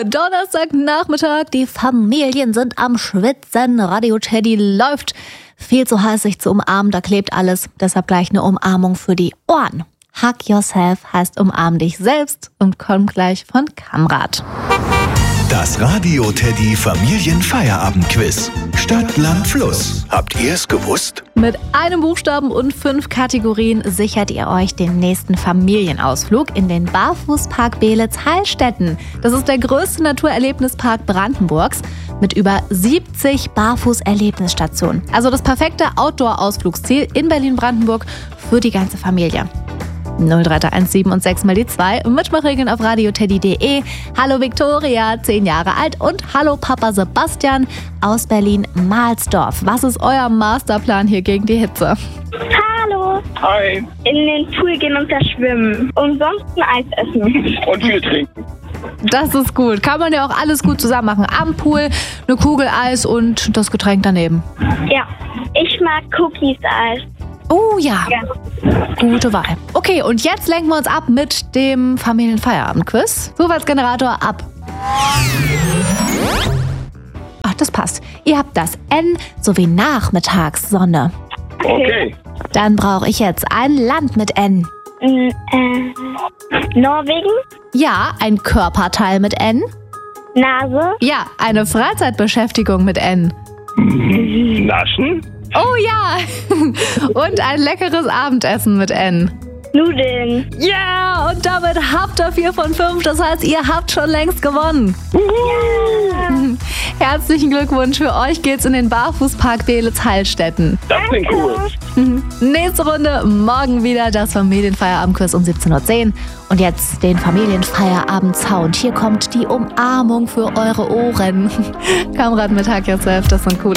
Donnerstagnachmittag, die Familien sind am Schwitzen, Radio Teddy läuft. Viel zu heiß, sich zu umarmen, da klebt alles. Deshalb gleich eine Umarmung für die Ohren. Hug Yourself heißt umarm dich selbst und kommt gleich von Kamrat. Das Radio Teddy Familienfeierabendquiz. Stadt, Land, Fluss. Habt ihr es gewusst? Mit einem Buchstaben und 5 Kategorien sichert ihr euch den nächsten Familienausflug in den Barfußpark Beelitz-Heilstätten. Das ist der größte Naturerlebnispark Brandenburgs mit über 70 Barfuß-Erlebnisstationen. Also das perfekte Outdoor-Ausflugsziel in Berlin-Brandenburg für die ganze Familie. 03317 und 6 mal die 2. Mitmachregeln auf radioteddy.de. Hallo Viktoria, 10 Jahre alt und hallo Papa Sebastian aus Berlin-Mahlsdorf. Was ist euer Masterplan hier gegen die Hitze? Hallo. Hi. In den Pool gehen und da schwimmen. Und sonst ein Eis essen. Und viel trinken. Das ist gut. Kann man ja auch alles gut zusammen machen. Am Pool, eine Kugel Eis und das Getränk daneben. Ja, ich mag Cookies-Eis. Oh ja. Gute Wahl. Okay, und jetzt lenken wir uns ab mit dem Familienfeierabendquiz. Zufallsgenerator ab. Ach, das passt. Ihr habt das N sowie Nachmittagssonne. Okay. Dann brauche ich jetzt ein Land mit N. Norwegen, Ja, ein Körperteil mit N. Nase, Ja, eine Freizeitbeschäftigung mit N. Naschen? Oh ja! Und ein leckeres Abendessen mit N. Nudeln. Ja, und damit habt ihr 4 von 5. Das heißt, ihr habt schon längst gewonnen. Herzlichen Glückwunsch. Für euch geht's in den Barfußpark Beelitz-Heilstätten. Das klingt cool. Nächste Runde morgen wieder das Familienfeierabendquiz um 17:10 Uhr. Und jetzt den Familienfeierabend-Sound. Hier kommt die Umarmung für eure Ohren. Kamrat mit Hug Yourself, das sind coole